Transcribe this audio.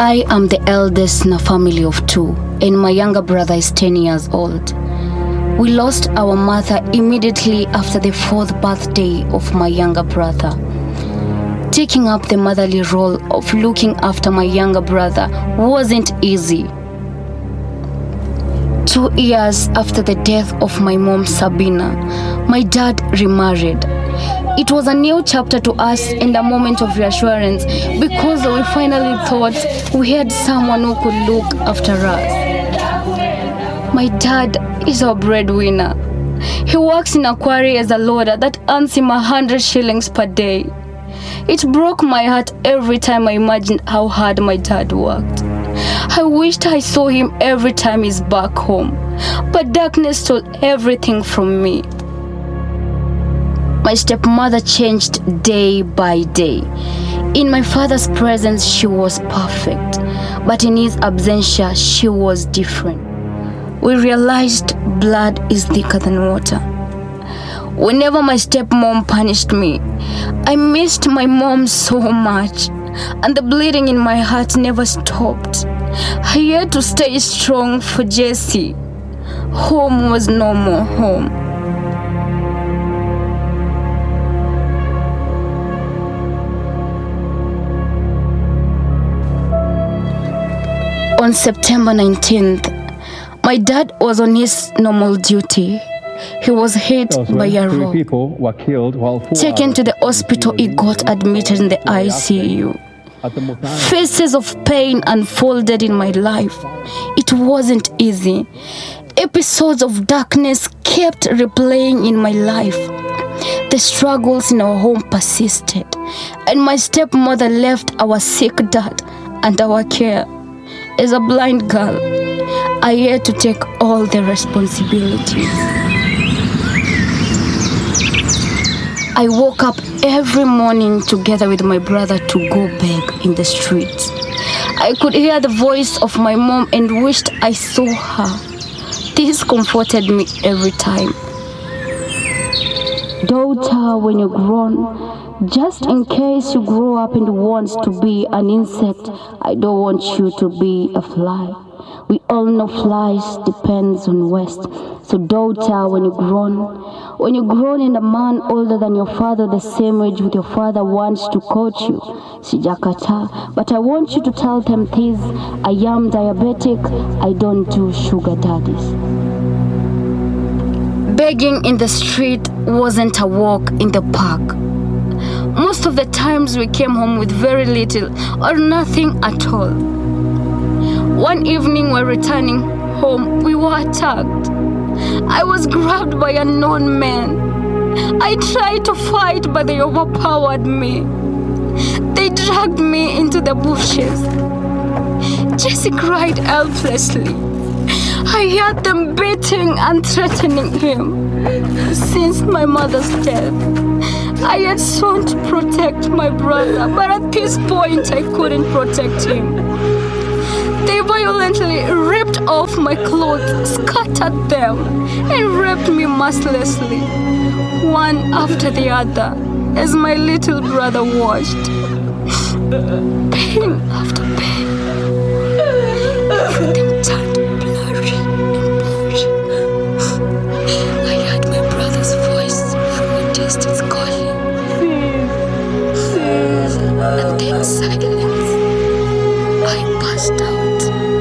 I am the eldest in a family of 2, and my younger brother is 10 years old. We lost our mother immediately after the 4th birthday of my younger brother. Taking up the motherly role of looking after my younger brother wasn't easy. 2 years after the death of my mom, Sabina, my dad remarried. It was a new chapter to us and a moment of reassurance because we finally thought we had someone who could look after us. My dad is our breadwinner. He works in a quarry as a loader that earns him 100 shillings per day. It broke my heart every time I imagined how hard my dad worked. I wished I saw him every time he's back home, but darkness stole everything from me. My stepmother changed day by day. In my father's presence, she was perfect, but in his absentia, she was different. We realized blood is thicker than water. Whenever my stepmom punished me, I missed my mom so much, and the bleeding in my heart never stopped. I had to stay strong for Jessie. Home was no more home. On September 19th, my dad was on his normal duty. He was hit by a rock. 3 people were killed while 4 Taken to the hospital, he got admitted in the ICU. Faces of pain unfolded in my life. It wasn't easy. Episodes of darkness kept replaying in my life. The struggles in our home persisted, and my stepmother left our sick dad under our care. As a blind girl, I had to take all the responsibilities. I woke up every morning together with my brother to go beg in the streets. I could hear the voice of my mom and wished I saw her. This comforted me every time. Daughter, when you're grown, just in case you grow up and want to be an insect, I don't want you to be a fly. We all know flies depends on waste. So daughter, when you're grown and a man older than your father, the same age with your father, wants to coach you, sijakata, but I want you to tell them this: I am diabetic, I don't do sugar daddies. Begging in the street wasn't a walk in the park. Most of the times we came home with very little or nothing at all. One evening while returning home, we were attacked. I was grabbed by unknown men. I tried to fight, but they overpowered me. They dragged me into the bushes. Jessie cried helplessly. I heard them beating and threatening him. Since my mother's death, I had sworn to protect my brother, but at this point I couldn't protect him. They violently ripped off my clothes, scattered them, and raped me mercilessly, one after the other, as my little brother watched. Pain after pain. Everything turned blurry and blurry. I heard my brother's voice from a distance calling. And then silence. I passed out.